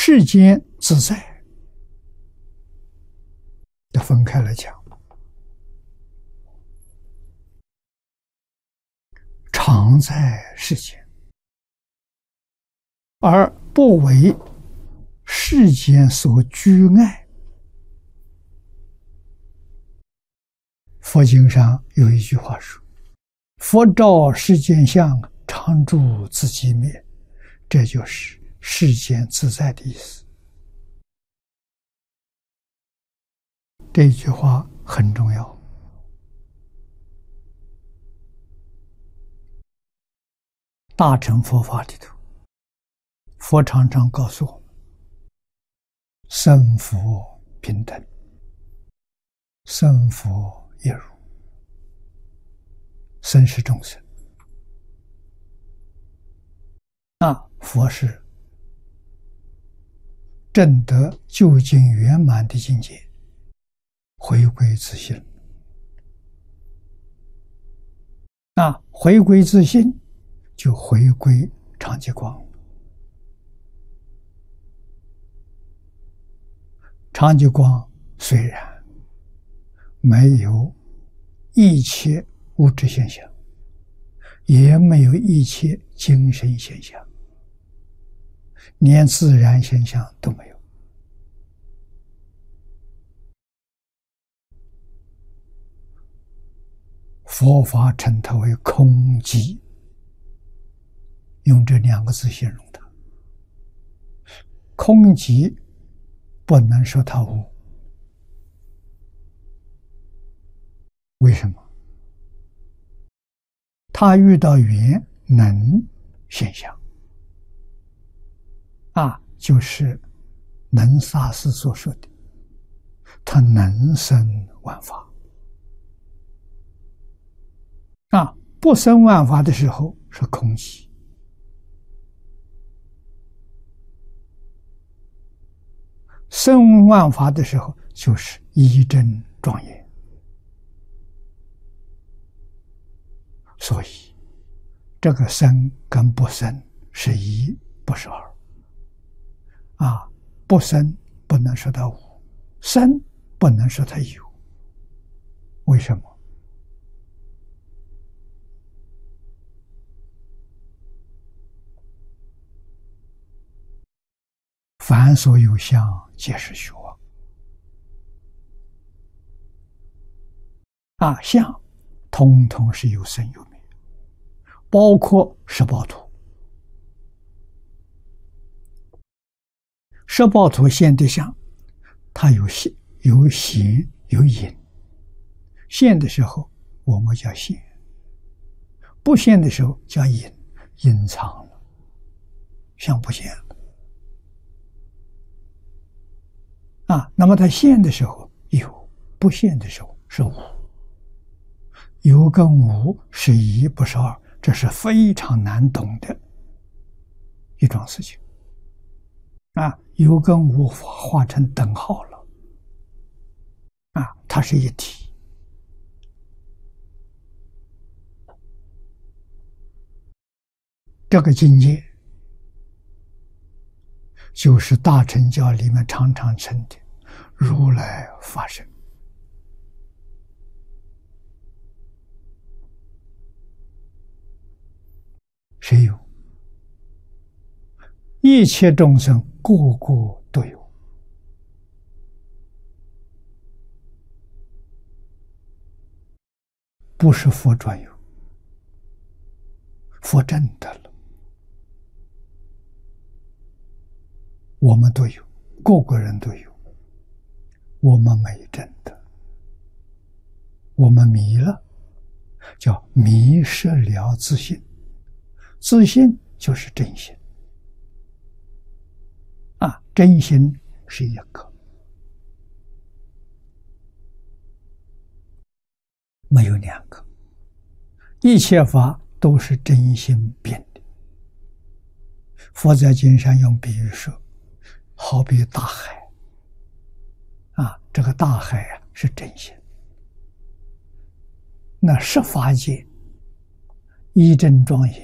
世间自在，要分开来讲。常在世间，而不为世间所拘碍。佛经上有一句话说：“佛照世间相，常住自己灭。”这就是世间自在的意思。这句话很重要。大乘佛法里头，佛常常告诉我们：生佛平等，生佛一如。生是众生，佛是证得究竟圆满的境界，回归自性。回归自性，就回归常寂光。常寂光虽然没有一切物质现象，也没有一切精神现象，连自然现象都没有。佛法称它为空寂，用这两个字形容它。空寂不能说它无，为什么？它遇到缘能现象，就是能萨斯所说的，它能生万法。不生万法的时候是空寂，生万法的时候就是一真庄严。所以这个生跟不生是一，不是二。不生不能说它无，生不能说它有。为什么？凡所有相，皆是虚妄。相通通是有生有灭，包括十报图。十报图现的相，它有显有隐。现的时候我们叫现，不现的时候叫隐，隐藏了，相不现了。那么它现的时候有，不现的时候是无。有跟无是一，不是二，这是非常难懂的一桩事情。有跟无画成等号了，它是一体。这个境界就是大乘教里面常常称的如来法身。谁有？一切众生个个都有。不是佛专有，佛证得了，我们都有，个个人都有。我们没证得，我们迷了，叫迷失了自性。自性就是真心。真心是一个，没有两个。一切法都是真心变的。佛在经上用比喻说，好比大海。这个大海是真心。那十法界一真庄严，